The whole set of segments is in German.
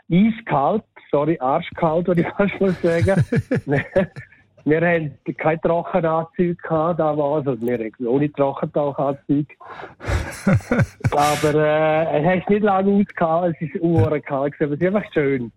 eiskalt, arschkalt, würde ich fast mal sagen. Wir haben kein Trockenanzug gehabt, damals, also wir haben ohne Trockentauchanzug. Aber es hat nicht lange ausgehalten, es ist kalt gewesen, aber es ist einfach schön.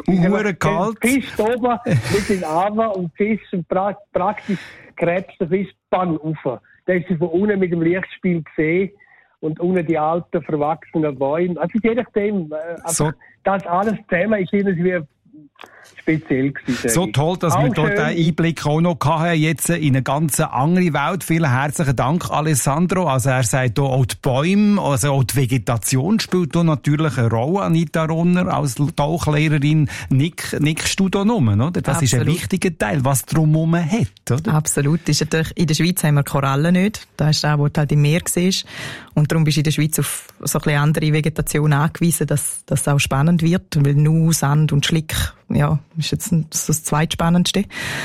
Kalt? Fisch oben mit den Armen und Fisch und praktisch krebst der Fisch bang rauf. Da ist sie von unten mit dem Lichtspiel gesehen und unten die alten, verwachsenen Bäume. Also je nachdem, das alles zusammen ist irgendwie speziell gewesen. So toll, dass wir dort einen Einblick auch noch hatten, jetzt in eine ganz andere Welt. Vielen herzlichen Dank, Alessandro. Also er sagt hier, auch die Bäume, also auch die Vegetation spielt hier natürlich eine Rolle. Anita Ronner, als Tauchlehrerin, nickst du da rum, oder? Das ist ein wichtiger Teil, was drumherum hat, oder? Absolut. Ist natürlich, in der Schweiz haben wir Korallen nicht. Das ist das, was du halt im Meer siehst. Und darum bist du in der Schweiz auf so ein bisschen andere Vegetation angewiesen, dass das auch spannend wird. Weil nur Sand und Schlick, ja, ist jetzt das Zweitspannendste.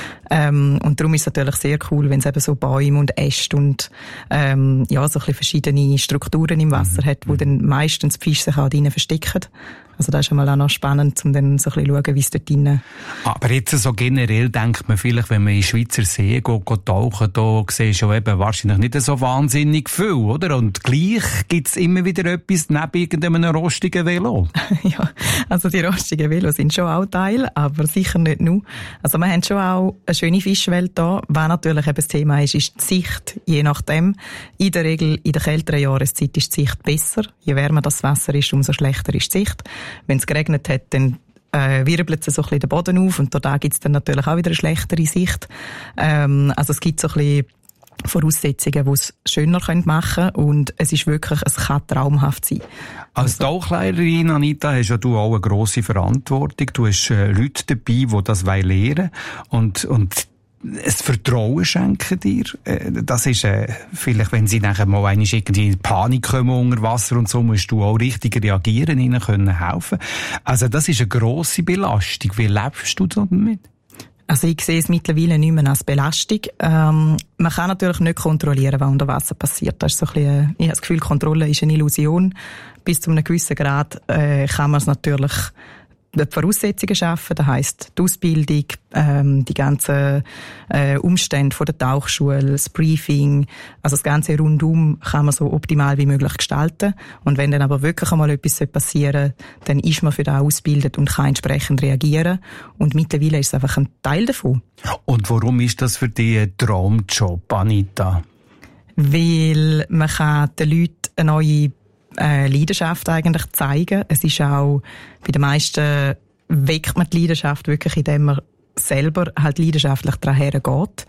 Und darum ist es natürlich sehr cool, wenn es eben so Bäume und Äste und so ein bisschen verschiedene Strukturen im Wasser hat, wo dann meistens die Fische sich auch drinnen verstecken. Also das ist einmal auch noch spannend, um dann so ein bisschen zu schauen, wie es dort drinnen... Aber jetzt so generell denkt man vielleicht, wenn man in Schweizer See geht tauchen, da siehst du eben wahrscheinlich nicht so wahnsinnig viel, oder? Und gleich gibt's immer wieder etwas neben irgendeinem rostigen Velo. Ja, also die rostigen Velos sind schon auch Teil, aber sicher nicht nur. Also wir haben schon auch eine schöne Fischwelt da. Was natürlich eben das Thema ist die Sicht, je nachdem. In der Regel in der kälteren Jahreszeit ist die Sicht besser. Je wärmer das Wasser ist, umso schlechter ist die Sicht. Wenn es geregnet hat, dann wirbelt es so ein bisschen den Boden auf und da gibt es dann natürlich auch wieder eine schlechtere Sicht. Also es gibt so ein bisschen Voraussetzungen, die es schöner machen können und es ist wirklich, es kann traumhaft sein. Als Tauchlehrerin, Anita, hast ja du auch eine grosse Verantwortung. Du hast Leute dabei, die das lernen wollen und das Vertrauen schenken dir. Das ist vielleicht, wenn sie nachher mal irgendwie in Panik kommen unter Wasser und so, musst du auch richtig reagieren, ihnen können helfen. Also das ist eine grosse Belastung. Wie lebst du damit? Also ich sehe es mittlerweile nicht mehr als Belastung. Man kann natürlich nicht kontrollieren, was unter Wasser passiert. Das ist so ein bisschen, ich habe das Gefühl, Kontrolle ist eine Illusion. Bis zu einem gewissen Grad kann man es natürlich die Voraussetzungen schaffen, das heisst die Ausbildung, die ganzen Umstände von der Tauchschule, das Briefing, also das ganze Rundum kann man so optimal wie möglich gestalten. Und wenn dann aber wirklich einmal etwas passieren soll, dann ist man für das ausgebildet und kann entsprechend reagieren. Und mittlerweile ist es einfach ein Teil davon. Und warum ist das für dich ein Traumjob, Anita? Weil man kann den Leuten eine neue Leidenschaft eigentlich zeigen. Es ist auch, bei den meisten weckt man die Leidenschaft wirklich, indem man selber halt leidenschaftlich daran hergeht.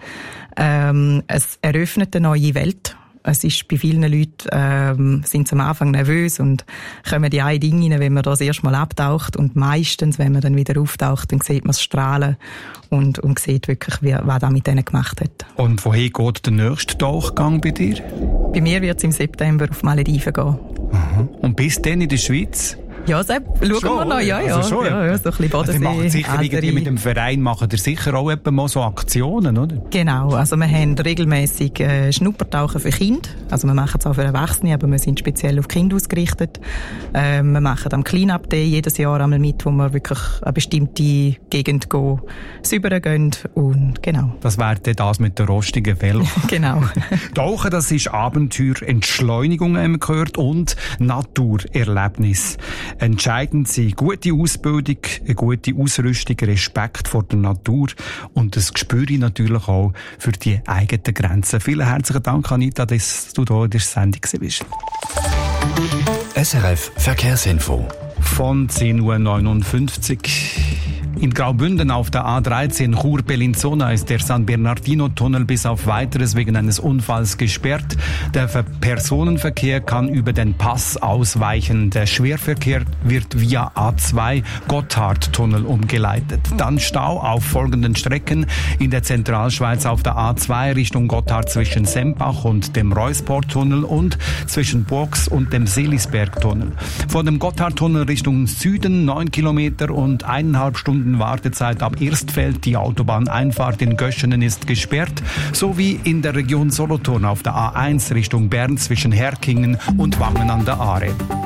Es eröffnet eine neue Welt. Es ist bei vielen Leuten, sind am Anfang nervös und kommen die ein Ding rein, wenn man das erst mal abtaucht. Und meistens, wenn man dann wieder auftaucht, dann sieht man das Strahlen und sieht wirklich, was das mit denen gemacht hat. Und wohin geht der nächste Tauchgang bei dir? Bei mir wird es im September auf Malediven gehen. Aha. Und bis dann in der Schweiz? Ja, Sepp, schauen wir noch, ja. Also so ein bisschen Bodensee. Also sicher irgendwie mit dem Verein machen ihr sicher auch mal so Aktionen, oder? Genau, also wir haben regelmäßig Schnuppertauchen für Kinder. Also wir machen es auch für Erwachsene, aber wir sind speziell auf Kinder ausgerichtet. Wir machen am Clean-Up Day jedes Jahr einmal mit, wo wir wirklich eine bestimmte Gegend säubern gehen. Und genau. Das wäre dann das mit der rostigen Velo. Genau. Tauchen, das ist Abenteuer, Entschleunigung, haben wir gehört, und Naturerlebnis. Entscheidend sind gute Ausbildung, eine gute Ausrüstung, Respekt vor der Natur und das Gespür natürlich auch für die eigenen Grenzen. Vielen herzlichen Dank, Anita, dass du hier in der Sendung bist. SRF Verkehrsinfo. Von 10.59 Uhr. In Graubünden auf der A13 Chur-Bellinzona ist der San Bernardino-Tunnel bis auf Weiteres wegen eines Unfalls gesperrt. Der Personenverkehr kann über den Pass ausweichen. Der Schwerverkehr wird via A2 Gotthardtunnel umgeleitet. Dann Stau auf folgenden Strecken: in der Zentralschweiz auf der A2 Richtung Gotthard zwischen Sempach und dem Reusport-Tunnel und zwischen Burgs und dem Seelisberg-Tunnel. Von dem Gotthardtunnel Richtung Süden 9 Kilometer und 1,5 Stunden Wartezeit am Erstfeld. Die Autobahneinfahrt in Göschenen ist gesperrt, sowie in der Region Solothurn auf der A1 Richtung Bern zwischen Herkingen und Wangen an der Aare.